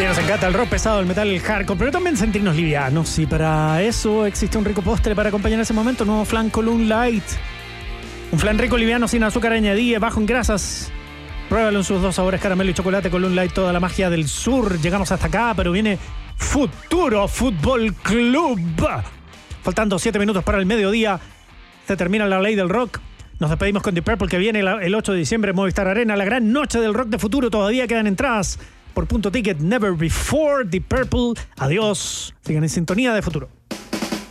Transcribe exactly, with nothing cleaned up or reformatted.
Nos encanta el rock pesado, el metal, el hardcore, pero también sentirnos livianos. Y para eso existe un rico postre para acompañar ese momento. Nuevo flan Column Light. Un flan rico, liviano, sin azúcar añadida, bajo en grasas. Pruébalo en sus dos sabores, caramelo y chocolate. Column Light, toda la magia del sur. Llegamos hasta acá, pero viene Futuro Fútbol Club. Faltando siete minutos para el mediodía. Se termina la ley del rock. Nos despedimos con Deep Purple, que viene el ocho de diciembre en Movistar Arena. La gran noche del rock de futuro. Todavía quedan entradas por Punto Ticket. Never Before, Deep Purple. Adiós. Sigan en sintonía de Futuro.